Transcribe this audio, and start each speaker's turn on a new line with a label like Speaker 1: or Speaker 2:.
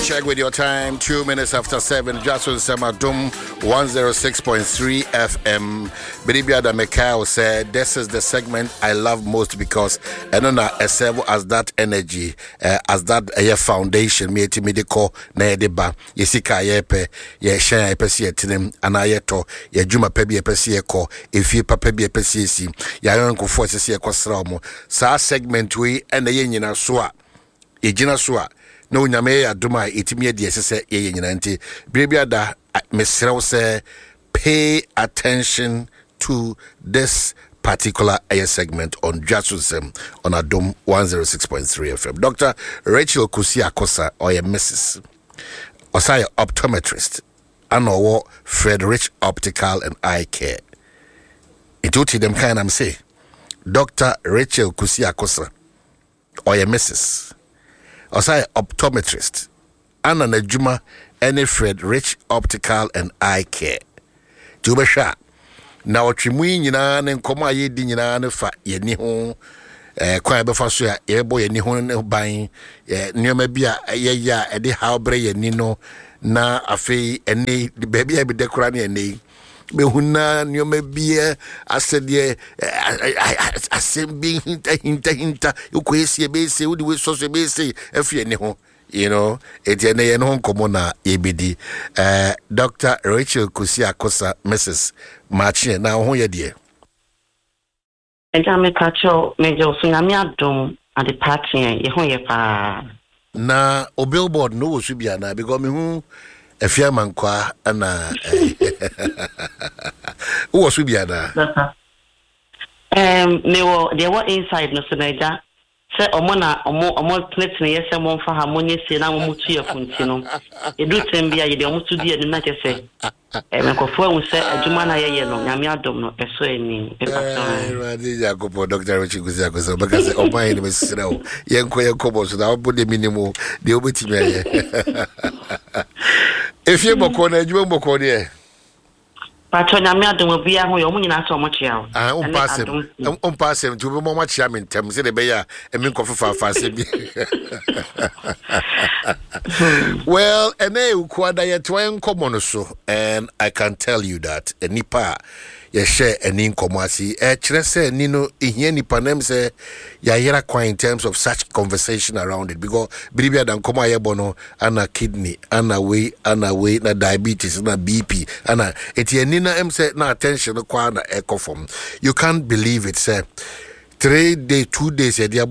Speaker 1: check with your time. 2 minutes after 7. Just on Samadum 106.3 FM. Biribiada Mekao said, "This is the segment I love most because I don't know as that energy, as that foundation. Me to medical na edeba. Yesika yepe ye share epesi etinem anayeto ye juma pebi epesi eko efi papa bi epesi esi ya yonko fo sesi ekosra mo sa segment we ene ye nyina so a ejina so a no nyame adoma etimi ade esese ye nyina nti Biribiada mesrew say pay attention to this particular segment on Jasusem on Adom 106.3 FM. Dr. Rachel Kusi-Akosa or your Mrs. Osaya optometrist and or Frederick Optical and Eye Care. It would them kind of say Dr. Rachel Kusi-Akosa or your Mrs. Osaya optometrist and an Ejuma any Frederick Optical and Eye Care. Tubesha. Na otwimu nyina ne nkoma ye di nyina ne fa ye ni ho kwa be fa so ya ye bo ye ni ho ne ban nioma bia ye ya e de how bre ye ni no na afei ene be bia be dekora ne ene be hunna nioma bia asede asembi hinta ukwesi be se udi we so be se afie ni ho. You know, it's a no common ABD. Dr. Rachel Kusi-Akosa, Mrs. Marchine. Now, who you dear?
Speaker 2: And I'm a catcher, Major Sunamiadum at the party. You pa.
Speaker 1: Na, o billboard no should be ana because me who a fireman qua and who was be ana?
Speaker 2: They were inside no Senator. Say omona omo plate na yese mo fa harmony se na mo mutu ya kuntino edu tembia ye de omo tu di na kese me kofo hu se adwuma na ye no nyame adom no eso eni e pato
Speaker 1: radi Jacob Dr. Richie Kusi-Akosa because oman ni mesira o yenko bo so da obo de minimum de obetimi aye efie boko na adwuma boko de
Speaker 2: pato nyame adom obi a ho yo mo nyina so mo chia o
Speaker 1: passem to be mo chia me ntem se de be ya emi kofa fa bi well ene ukwada ye twen komo so and I can tell you that enipa ye share eni komasi kire se ni no ehia nipa nem se ya yera kwa in terms of such conversation around it because Biribiada komo ayebo no ana kidney ana way na diabetes na BP ana eti eni na em say na attention kwa na ekofom you can't believe it say 2 days